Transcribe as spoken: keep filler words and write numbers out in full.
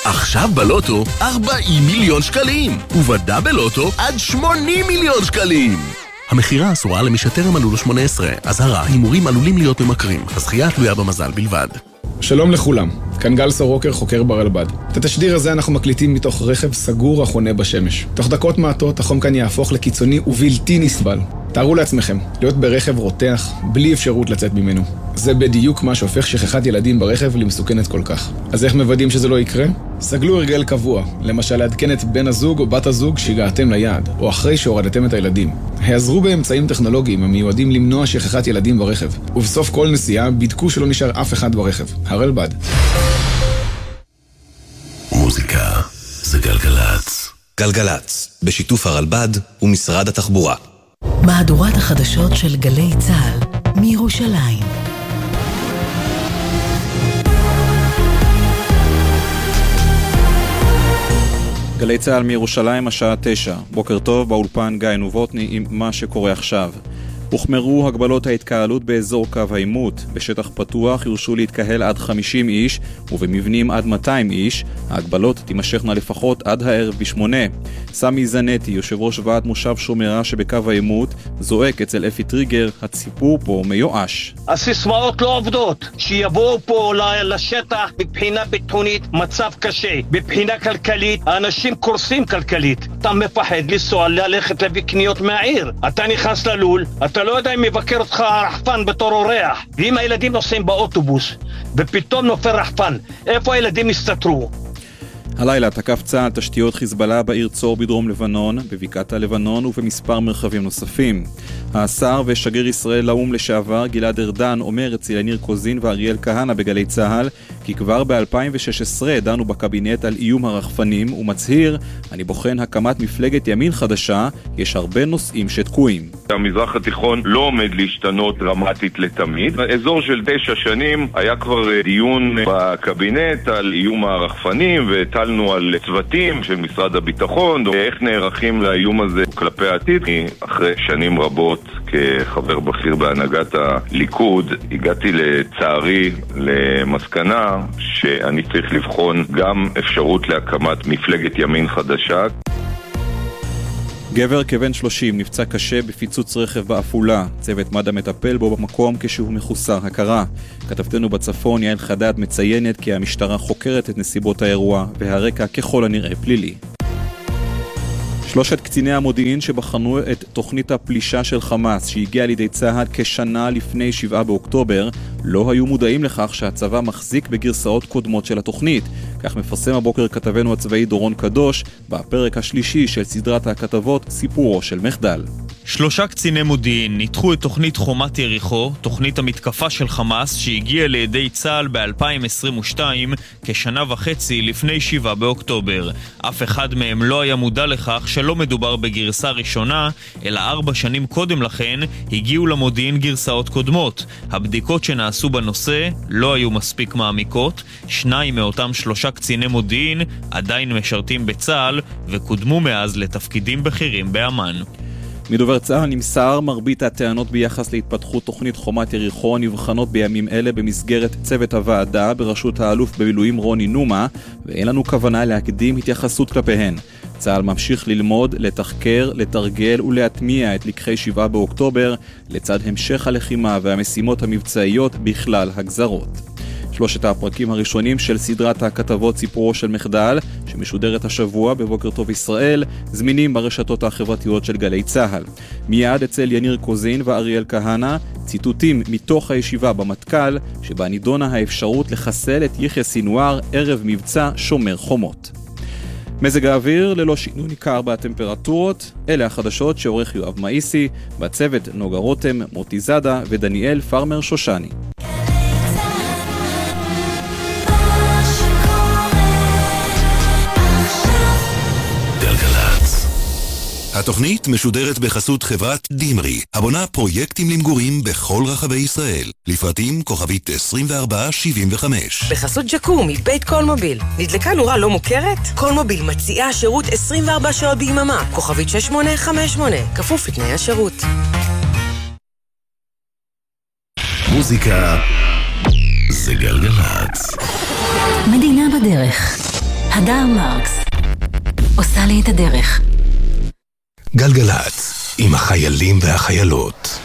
עכשיו בלוטו ארבעים מיליון שקלים, ובדאבל לוטו עד שמונים מיליון שקלים. המחירה אסורה למי שטרם מלאו לו שמונה עשרה. אזהרה, הימורים עלולים להיות ממכרים. הזכייה תלויה במזל בלבד. שלום לכולם, כאן גל סורוקר, חוקר ברלב"ד. את התשדיר הזה אנחנו מקליטים מתוך רכב סגור החונה בשמש. תוך דקות מעטות החום כאן יהפוך לקיצוני ובלתי נסבל. תארו לעצמכם, להיות ברכב רותח, בלי אפשרות לצאת ממנו. זה בדיוק מה שהופך שכחת ילדים ברכב למסוכנת כל כך. אז איך מוודאים שזה לא יקרה? סגלו הרגל קבוע, למשל לעדכן את בן הזוג או בת הזוג שהגעתם ליעד, או אחרי שהורדתם את הילדים. העזרו באמצעים טכנולוגיים המיועדים למנוע שכחת ילדים ברכב, ובסוף כל נסיעה בדקו שלא נשאר אף אחד ברכב. הרלב"ד. מוזיקה זה גלגלץ. גלגלץ, בשיתוף הרלב"ד ומשרד התחבורה. מהדורת החדשות של גלי צהל מירושלים. גלי צהל מירושלים, השעה תשע. בוקר טוב, באולפן גיא נובוטני עם מה שקורה עכשיו. הוחמרו הגבלות ההתקהלות באזור קו העימות. בשטח פתוח יורשו להתקהל עד חמישים איש, ובמבנים עד מאתיים איש. ההגבלות תימשכנה לפחות עד הערב בשמונה. סמי זנתי, יושב ראש ועד מושב שומרה שבקו העימות, זועק אצל אפי טריגר, הציבור פה מיואש. הסיסמאות לא עובדות. שיבואו פה לשטח בבחינה ביטחונית מצב קשה. בבחינה כלכלית, האנשים קורסים כלכלית. אתה מפחד לנסוע ללכת להביא קניות מהעיר. אתה נכנס ללול, אתה לא יודע אם מבקר אותך רחפן בתור אורח. ואם הילדים נוסעים באוטובוס ופתאום נופל רחפן, איפה הילדים יסתתרו? הלילה תקף צה"ל תשתיות חיזבאללה בעיר צור בדרום לבנון, בבקעת הלבנון ובמספר מרחבים נוספים. השר ושגריר ישראל לאום לשעבר גלעד ארדן אומר אצל יניר קוזין ואריאל כהנא בגלי צה"ל כי כבר ב-אלפיים ושש עשרה דנו בקבינט על איום הרחפנים ומצהיר, אני בוחן הקמת מפלגת ימין חדשה, יש הרבה נושאים שתקועים. המזרח התיכון לא עומד להשתנות דרמטית לתמיד. האזור של תשע שנים היה כבר דיון בקבינט על איום הרחפנים והטלנו על צוותים של משרד הביטחון ואיך נערכים לאיום הזה כלפי העתיד. אחרי שנים רבות כחבר בכיר בהנהגת הליכוד הגעתי לצערי למסקנה שאני צריך לבחון גם אפשרות להקמת מפלגת ימין חדשה. גבר כבן שלושים נפצע קשה בפיצוץ רכב באפולה. צוות מד"א מטפל בו במקום כשהוא מחוסר הכרה. כתבתנו בצפון יעל חדד מציינת כי המשטרה חוקרת את נסיבות האירוע והרקע ככל הנראה פלילי. שלושת קציני המודיעין שבחנו את תוכנית הפלישה של חמאס שהגיעה לידי צה"ל כשנה לפני שבעה באוקטובר לא היו מודעים לכך שהצבא מחזיק בגרסאות קודמות של התוכנית. כך מפרסם הבוקר כתבנו הצבאי דורון קדוש בפרק השלישי של סדרת הכתבות סיפורו של מחדל. שלושה קציני מודיעין ניתחו את תוכנית חומת יריחו, תוכנית המתקפה של חמאס שהגיעה לידי צה"ל ב-אלפיים עשרים ושתיים כשנה וחצי לפני שבעה באוקטובר. אף אחד מהם לא היה מודע לכך שלא מדובר בגרסה ראשונה, אלא ארבע שנים קודם לכן הגיעו למודיעין גרסאות קודמות. הבדיקות שנעשו בנושא לא היו מספיק מעמיקות. שניים מאותם שלושה קציני מודיעין עדיין משרתים בצה"ל וקודמו מאז לתפקידים בכירים באמן. מדובר צה"ל נמסר מרבית הטענות ביחס להתפתחות תוכנית חומת יריחו נבחנות בימים אלה במסגרת צוות הוועדה בראשות האלוף במילואים רוני נומה, ואין לנו כוונה להקדים התייחסות כלפיהן. צה"ל ממשיך ללמוד, לתחקר, לתרגל ולהטמיע את לקחי שבעה באוקטובר לצד המשך הלחימה והמשימות המבצעיות בכלל הגזרות. שלושת הפרקים הראשונים של סדרת הכתבות סיפורו של מחדל, שמשודרת השבוע בבוקר טוב ישראל, זמינים ברשתות החברתיות של גלי צהל. מיד אצל יניר קוזין ואריאל כהנא, ציטוטים מתוך הישיבה במטכ"ל, שבה נידונה האפשרות לחסל את יחיא סינואר ערב מבצע שומר חומות. מזג האוויר ללא שינוי ניכר בטמפרטורות, אלה החדשות שעורך יואב מאיסי, בצוות נוגה רותם, מוטי זאדה ודניאל פרמר שושני. התוכנית משודרת בחסות חברת דימרי, הבונה פרויקטים למגורים בכל רחבי ישראל. לפרטים כוכבית עשרים וארבע שבעים וחמש. בחסות ג'קום מבית קולמוביל. נדלקה נורה לא מוכרת? קולמוביל מציעה שירות עשרים וארבע שעות ביממה. כוכבית שש שמונה חמש שמונה. כפוף לתנאי השירות. מוזיקה זה גלגלץ. מדינה בדרך. הדר מרקס עושה לי את הדרך. גלגלת, עם החיילים והחיילות.